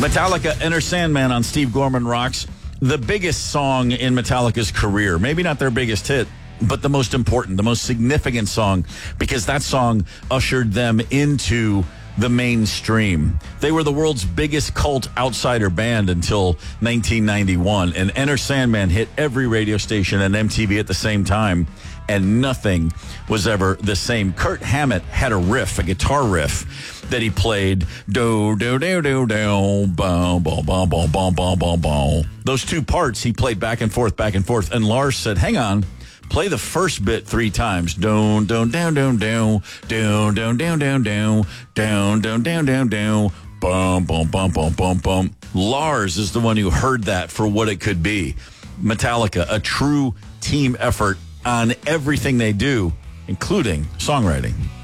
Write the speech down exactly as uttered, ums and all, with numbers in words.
Metallica, Enter Sandman on Steve Gorman Rocks. The biggest song in Metallica's career. Maybe not their biggest hit, but the most important, the most significant song, because that song ushered them into the mainstream. They were the world's biggest cult outsider band until nineteen ninety-one, and Enter Sandman hit every radio station and M T V at the same time, and nothing was ever the same. Kirk Hammett had a riff, a guitar riff, that he played, do, do, do, do, do, bow, bow, bow, bow, bow, bow, bow, bow. Those two parts he played back and forth, back and forth, and Lars said, hang on, play the first bit three times. Down, down, down, down, down, down, down, down, down, down, down, down, down, down, down, bum, bum, bum, bum, bum, bum. Lars is the one who heard that for what it could be. Metallica, a true team effort on everything they do, including songwriting.